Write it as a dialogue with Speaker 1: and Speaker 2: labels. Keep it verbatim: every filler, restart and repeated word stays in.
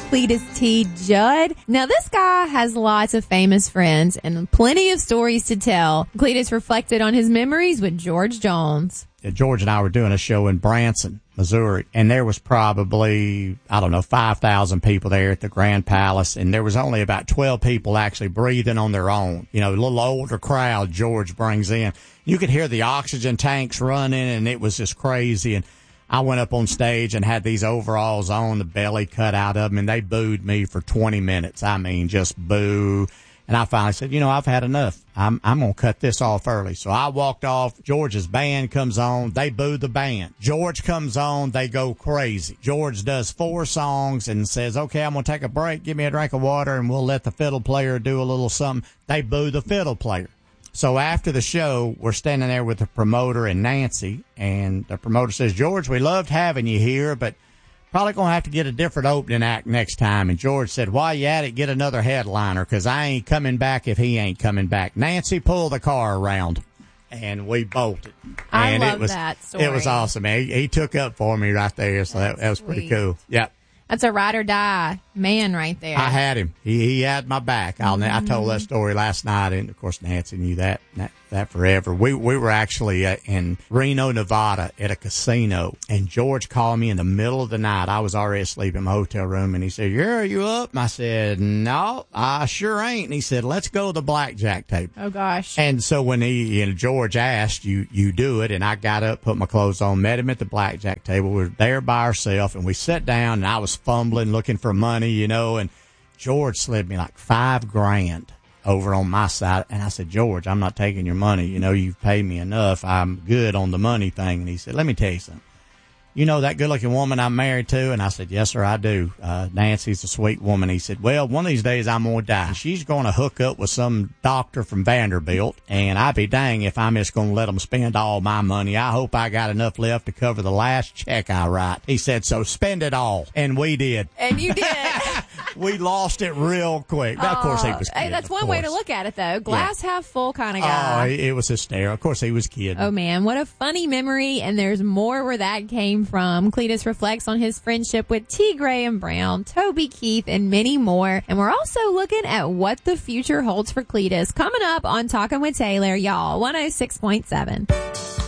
Speaker 1: Cletus T. Judd. Now, this guy has lots of famous friends and plenty of stories to tell. Cletus reflected on his memories with George Jones.
Speaker 2: George and I were doing a show in Branson, Missouri, and there was probably, I don't know, five thousand people there at the Grand Palace, and there was only about twelve people actually breathing on their own. You know, a little older crowd George brings in. You could hear the oxygen tanks running, and it was just crazy. And I went up on stage and had these overalls on, the belly cut out of them, and they booed me for twenty minutes. I mean, just boo. And I finally said, you know, I've had enough. I'm, I'm going to cut this off early. So I walked off. George's band comes on. They boo the band. George comes on. They go crazy. George does four songs and says, okay, I'm going to take a break. Give me a drink of water and we'll let the fiddle player do a little something. They boo the fiddle player. So after the show, we're standing there with the promoter and Nancy, and the promoter says, George, we loved having you here, but probably going to have to get a different opening act next time. And George said, while you at it, get another headliner, because I ain't coming back if he ain't coming back. Nancy, pull the car around. And we bolted.
Speaker 1: I
Speaker 2: and
Speaker 1: love
Speaker 2: it was,
Speaker 1: that story.
Speaker 2: It was awesome. He, he took up for me right there, so that, that was pretty
Speaker 1: sweet.
Speaker 2: cool. Yep.
Speaker 1: That's a ride or die man right there.
Speaker 2: I had him. He he had my back. I'll, mm-hmm. I told that story last night, and of course Nancy knew that that, that forever. We we were actually uh, in Reno, Nevada, at a casino, and George called me in the middle of the night. I was already asleep in my hotel room, and he said, "Yeah, are you up?" And I said, "No, I sure ain't." And he said, "Let's go to the blackjack table."
Speaker 1: Oh gosh!
Speaker 2: And so when he, you know, George asked, "You you do it?" And I got up, put my clothes on, met him at the blackjack table. We were there by ourselves, and we sat down, and I was fumbling, looking for money, you know, and George slid me like five grand over on my side. And I said, George, I'm not taking your money. You know, you've paid me enough. I'm good on the money thing. And he said, let me tell you something. You know that good-looking woman I'm married to? And I said, yes, sir, I do. Uh, Nancy's a sweet woman. He said, well, one of these days I'm going to die. She's going to hook up with some doctor from Vanderbilt, and I'd be dang if I'm just going to let them spend all my money. I hope I got enough left to cover the last check I write. He said, so spend it all. And we did.
Speaker 1: And you did.
Speaker 2: We lost it real quick. But of course, he was kidding.
Speaker 1: Hey, that's one
Speaker 2: course.
Speaker 1: way to look at it, though. Glass yeah. half full kind of
Speaker 2: Oh,
Speaker 1: guy.
Speaker 2: it was hysterical. Of course, he was kidding.
Speaker 1: Oh, man. What a funny memory, and there's more where that came from. Cletus reflects on his friendship with T. Graham Brown, Toby Keith, and many more. And we're also looking at what the future holds for Cletus. Coming up on Talking with Taylor, y'all, one oh six point seven.